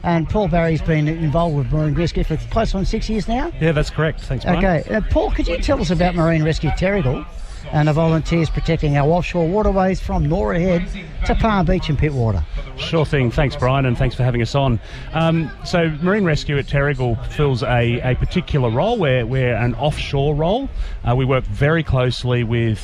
And Paul Barry's been involved with Marine Rescue for close on 6 years now. Yeah, that's correct. Thanks, Brian. Okay, Paul, could you tell us about Marine Rescue Terrigal and the volunteers protecting our offshore waterways from Nora Head to Palm Beach and Pittwater? Sure thing. Thanks, Brian, and thanks for having us on. So Marine Rescue at Terrigal fills a particular role. We're an offshore role. We work very closely with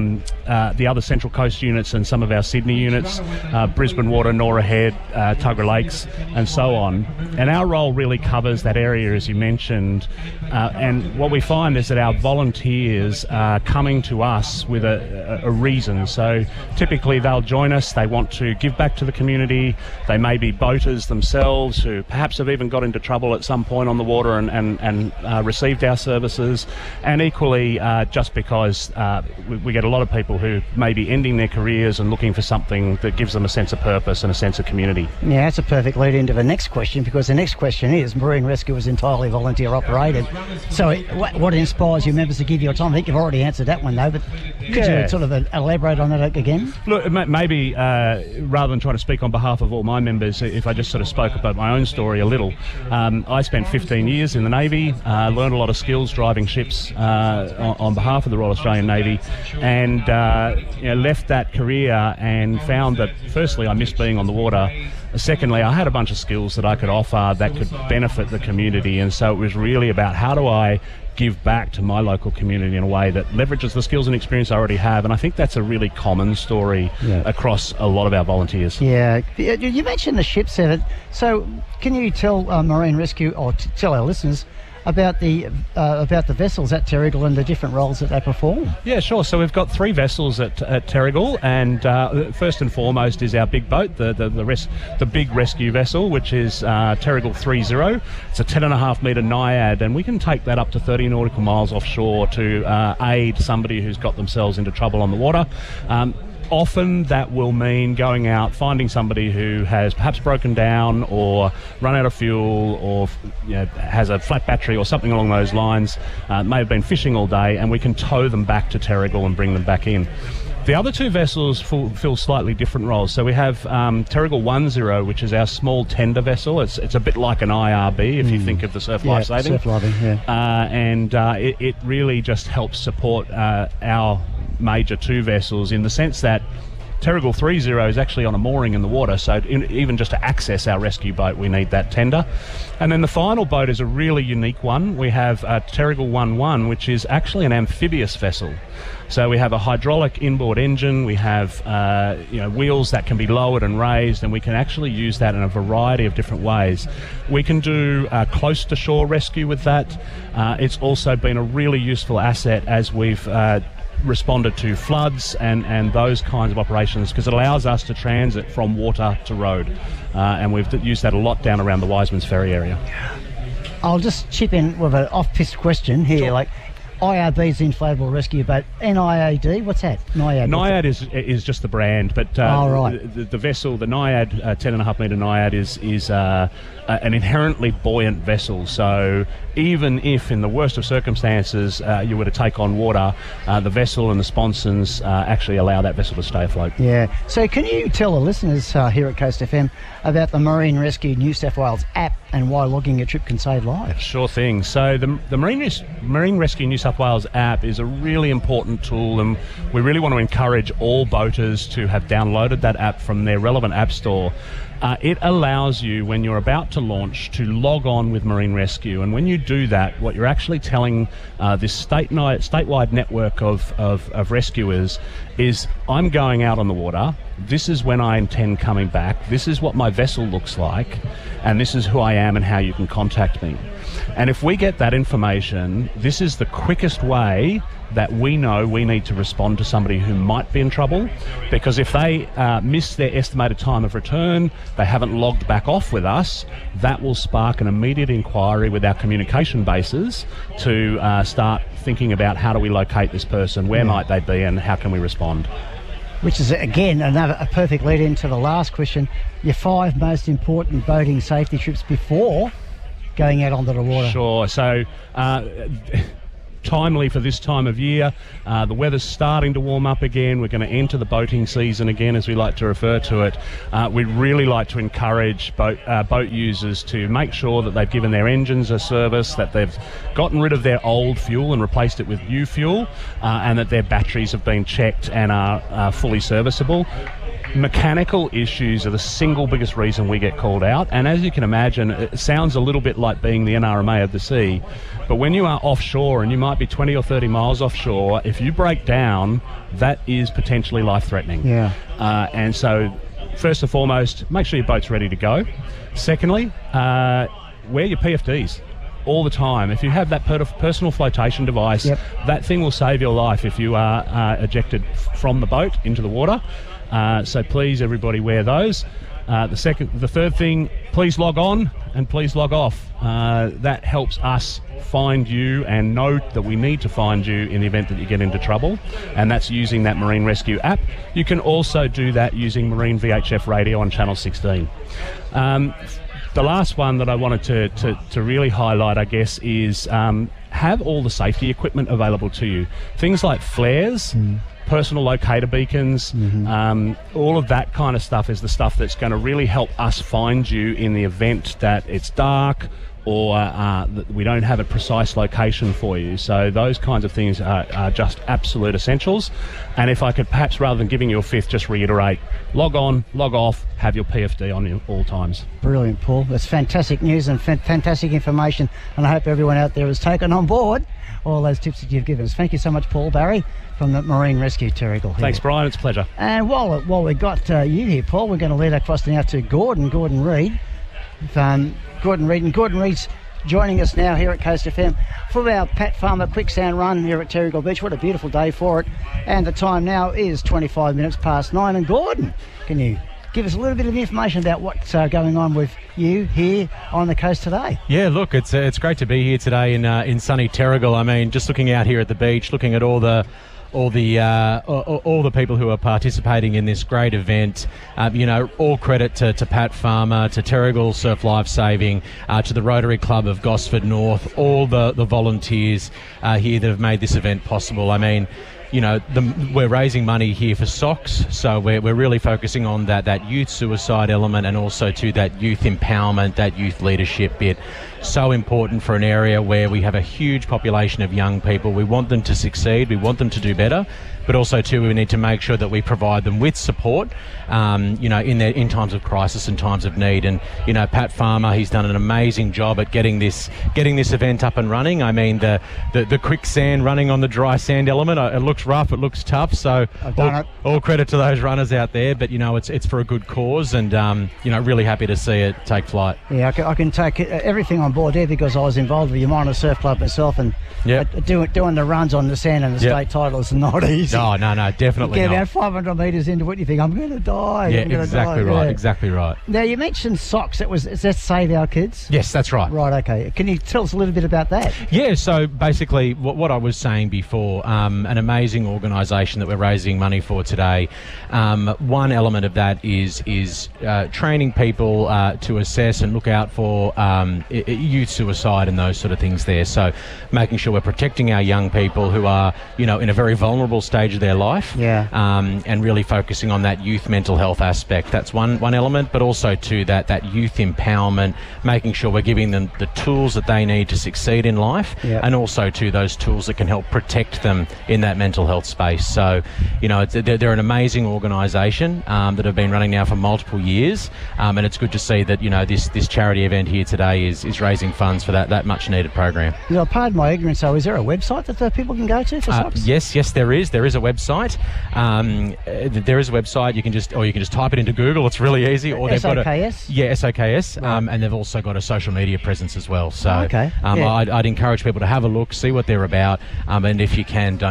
the other Central Coast units and some of our Sydney units, Brisbane Water, Nora Head, Tuggerah Lakes, and so on. And our role really covers that area, as you mentioned. And what we find is that our volunteers are coming to us with a reason. So typically they'll join us. They want to give back to the community. They may be boaters themselves who perhaps have even got into trouble at some point on the water and received our services. And equally, just because we get a lot of people who may be ending their careers and looking for something that gives them a sense of purpose and a sense of community. Yeah, that's a perfect lead into the next question, because the next question is, Marine Rescue is entirely volunteer operated. So what inspires your members to give your time? I think you've already answered that one though, but could you sort of elaborate on that again? Look, maybe rather than trying to speak on behalf of all my members, if I just sort of spoke about my own story a little. I spent 15 years in the Navy, learned a lot of skills driving ships on behalf of the Royal Australian Navy, and left that career and found that firstly I missed being on the water. Secondly, I had a bunch of skills that I could offer that could benefit the community, and so it was really about how do I give back to my local community in a way that leverages the skills and experience I already have. And I think that's a really common story across a lot of our volunteers. Yeah, you mentioned the ships there. So can you tell Marine Rescue, or tell our listeners, about the vessels at Terrigal and the different roles that they perform? Yeah, sure. So we've got 3 vessels at Terrigal, and first and foremost is our big boat, the big rescue vessel, which is Terrigal 30. It's a 10.5 metre Naiad, and we can take that up to 30 nautical miles offshore to aid somebody who's got themselves into trouble on the water. Often that will mean going out, finding somebody who has perhaps broken down or run out of fuel or has a flat battery or something along those lines, may have been fishing all day, and we can tow them back to Terrigal and bring them back in. The other 2 vessels fill slightly different roles. So we have Terrigal 10, which is our small tender vessel. It's a bit like an IRB if you think of the surf lifesaving. Surf lifing, and it really just helps support our major 2 vessels, in the sense that Terrigal 30 is actually on a mooring in the water, so even just to access our rescue boat we need that tender. And then the final boat is a really unique one. We have Terrigal 11, which is actually an amphibious vessel. So we have a hydraulic inboard engine, we have wheels that can be lowered and raised, and we can actually use that in a variety of different ways. We can do close to shore rescue with that. It's also been a really useful asset as we've responded to floods and those kinds of operations, because it allows us to transit from water to road, and we've used that a lot down around the Wisemans Ferry area. I'll just chip in with an off-piste question here. Sure. Like, IRB's inflatable rescue boat. NIAD, what's that? Naiad is just the brand, but the vessel, the Naiad, 10.5 metre Naiad is an inherently buoyant vessel. So even if in the worst of circumstances you were to take on water, the vessel and the sponsons actually allow that vessel to stay afloat. Yeah. So can you tell the listeners here at Coast FM about the Marine Rescue New South Wales app and why logging a trip can save lives? Sure thing. So the Marine Rescue New South Wales app is a really important tool, and we really want to encourage all boaters to have downloaded that app from their relevant app store. It allows you, when you're about to launch, to log on with Marine Rescue, and when you do that, what you're actually telling this statewide network of rescuers is, I'm going out on the water, this is when I intend coming back, this is what my vessel looks like, and this is who I am and how you can contact me. And if we get that information, this is the quickest way that we know we need to respond to somebody who might be in trouble, because if they miss their estimated time of return, they haven't logged back off with us, that will spark an immediate inquiry with our communication bases to start thinking about how do we locate this person, where might they be, and how can we respond. Which is, again, a perfect lead into the last question. Your 5 most important boating safety trips before going out onto the water. Sure. So timely for this time of year. The weather's starting to warm up again. We're going to enter the boating season again, as we like to refer to it. We'd really like to encourage boat users to make sure that they've given their engines a service, that they've gotten rid of their old fuel and replaced it with new fuel, and that their batteries have been checked and are fully serviceable. Mechanical issues are the single biggest reason we get called out, and as you can imagine, it sounds a little bit like being the NRMA of the sea, but when you are offshore, and you might be 20 or 30 miles offshore, if you break down, that is potentially life-threatening. Yeah. And so, first and foremost, make sure your boat's ready to go. Secondly, wear your PFDs all the time. If you have that personal flotation device, that thing will save your life if you are ejected from the boat into the water. So please, everybody, wear those. The third thing, please log on and please log off. That helps us find you and know that we need to find you in the event that you get into trouble, and that's using that Marine Rescue app. You can also do that using Marine VHF radio on Channel 16. The last one that I wanted to really highlight, I guess, is have all the safety equipment available to you. Things like flares, personal locator beacons, all of that kind of stuff is the stuff that's going to really help us find you in the event that it's dark or that we don't have a precise location for you. So those kinds of things are just absolute essentials. And if I could perhaps, rather than giving you a fifth, just reiterate, log on, log off, have your PFD on you at all times. Brilliant, Paul. That's fantastic news and fantastic information, and I hope everyone out there has taken on board all those tips that you've given us. Thank you so much, Paul Barry from the Marine Rescue Terrigal. Thanks, Brian. It's a pleasure. And while we've got you here, Paul, we're going to lead across now to Gordon Reid. Gordon Reid's joining us now here at Coast FM for our Pat Farmer Quicksand Run here at Terrigal Beach. What a beautiful day for it. And the time now is 25 minutes past 9. And Gordon, can you give us a little bit of information about what's going on with you here on the coast today? Yeah, look, it's great to be here today in sunny Terrigal. I mean, just looking out here at the beach, looking at all the people who are participating in this great event. All credit to Pat Farmer, to Terrigal Surf Life Saving, to the Rotary Club of Gosford North, all the volunteers here that have made this event possible. I mean, we're raising money here for SOCS, so we're really focusing on that youth suicide element, and also to that youth empowerment, that youth leadership bit. So important for an area where we have a huge population of young people. We want them to succeed, we want them to do better, but also too we need to make sure that we provide them with support, in times of crisis and times of need. And Pat Farmer, he's done an amazing job at getting this event up and running. I mean, the quicksand running on the dry sand element, it looks rough, it looks tough. So all credit to those runners out there. But it's for a good cause, and really happy to see it take flight. Yeah, I can take everything on board there, because I was involved with Umina Surf Club myself, and doing the runs on the sand and the state title is not easy. No, definitely you get not. about 500 metres into it, you think, I'm going to die. Yeah, exactly right. Yeah. Exactly right. Now, you mentioned SOCS. Is that Save Our Kids? Yes, that's right. Right, okay. Can you tell us a little bit about that? Yeah, so basically what I was saying before, an amazing organisation that we're raising money for today. One element of that is training people to assess and look out for youth suicide and those sort of things there. So making sure we're protecting our young people who are, in a very vulnerable stage of their life. Yeah. And really focusing on that youth mental health aspect. That's one element, but also to that youth empowerment, making sure we're giving them the tools that they need to succeed in life, and also to those tools that can help protect them in that mental health space. So, they're an amazing organisation that have been running now for multiple years, and it's good to see that, this charity event here today is raising funds for that much needed program. Pardon my ignorance, though, is there a website that people can go to for SOCS? Yes, there is. There is a website. There is a website. You can just type it into Google. It's really easy. Or they've SOKS? SOKS. And they've also got a social media presence as well. So okay. I'd encourage people to have a look, see what they're about, and if you can, donate.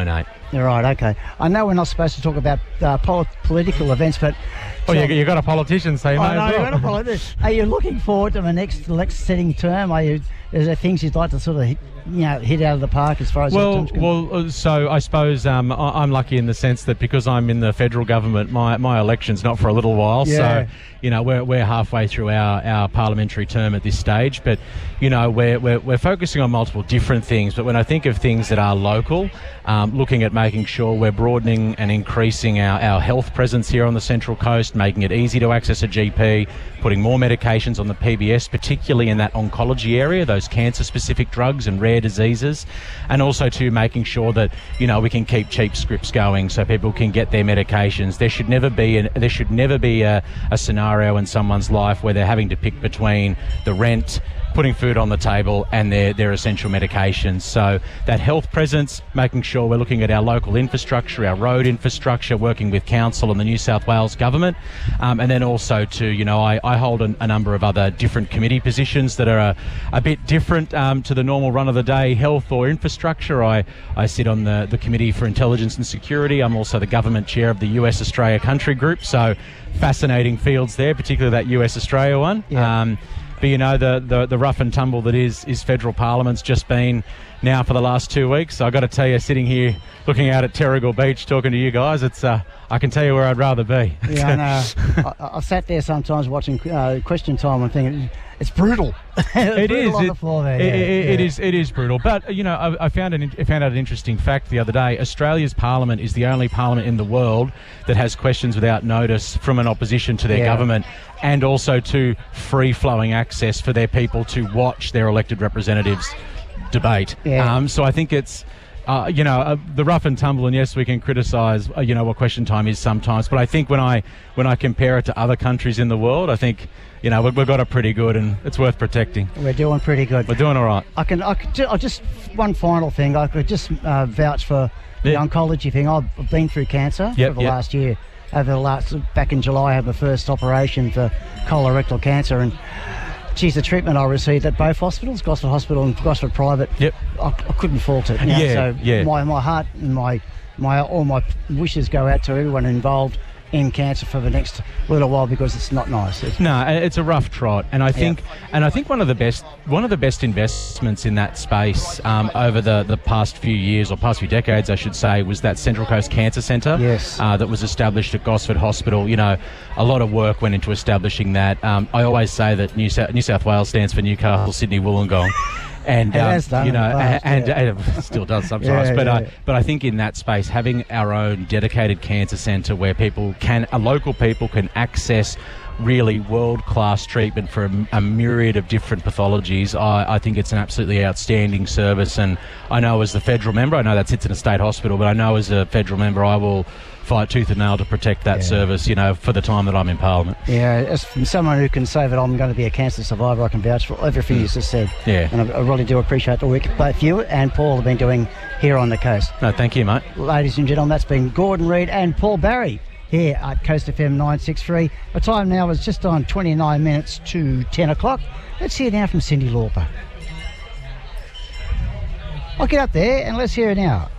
You're right, okay. I know we're not supposed to talk about political events, but... Well, you got a politician, so you may as well. You've got a politician. Are you looking forward to the next sitting term? Is there things you'd like to sort of hit out of the park as far as... So I suppose I'm lucky in the sense that because I'm in the federal government, my election's not for a little while. Yeah. So, we're halfway through our parliamentary term at this stage, but, we're focusing on multiple different things. But when I think of things that are local, looking at making sure we're broadening and increasing our health presence here on the Central Coast, making it easy to access a GP, putting more medications on the PBS, particularly in that oncology area, those cancer-specific drugs and rare diseases, and also to making sure that we can keep cheap scripts going so people can get their medications. There should never be a scenario in someone's life where they're having to pick between the rent, putting food on the table, and their essential medications. So that health presence, making sure we're looking at our local infrastructure, our road infrastructure, working with council and the New South Wales government, and then also to I hold a number of other different committee positions that are a bit different to the normal run of the day health or infrastructure. I sit on the Committee for Intelligence and Security. I'm also the government chair of the US Australia Country Group, so fascinating fields there, particularly that US Australia one. Yeah. But the rough and tumble that is federal parliament's just been now for the last 2 weeks. So I've got to tell you, sitting here looking out at Terrigal Beach talking to you guys, it's I can tell you where I'd rather be. Yeah, I know. I've sat there sometimes watching Question Time and thinking it's brutal. It is on the floor there. It is brutal. But I found out an interesting fact the other day. Australia's parliament is the only parliament in the world that has questions without notice from an opposition to their government, and also to free-flowing access for their people to watch their elected representatives debate. Yeah. So I think it's the rough and tumble, and yes, we can criticise what Question Time is sometimes, but I think when I compare it to other countries in the world, I think we've got it pretty good, and it's worth protecting. We're doing pretty good. We're doing all right. I just one final thing. I could just vouch for the oncology thing. I've been through cancer for the last year. Back in July, I had my first operation for colorectal cancer, and geez, the treatment I received at both hospitals, Gosford Hospital and Gosford Private, I couldn't fault it. My heart and all my wishes go out to everyone involved in cancer for the next little while, because it's not nice. It's a rough trot, and I think one of the best investments in that space over the past few years, or past few decades I should say, was that Central Coast Cancer Centre. Yes. That was established at Gosford Hospital. A lot of work went into establishing that. I always say that New South Wales stands for Newcastle, Sydney, Wollongong. And it has done and it still does sometimes. But I think in that space, having our own dedicated cancer centre where local people can access really world-class treatment for a myriad of different pathologies, I think it's an absolutely outstanding service. And I know as the federal member, I know that sits in a state hospital, but I know as a federal member I will fight tooth and nail to protect that service, for the time that I'm in Parliament. Yeah, as someone who can say that I'm going to be a cancer survivor, I can vouch for everything you just said. Yeah. And I really do appreciate the work both you and Paul have been doing here on the coast. No, thank you, mate. Ladies and gentlemen, that's been Gordon Reid and Paul Barry here at Coast FM 963. The time now is just on 29 minutes to 10 o'clock. Let's hear now from Cyndi Lauper. I'll get up there and let's hear it now.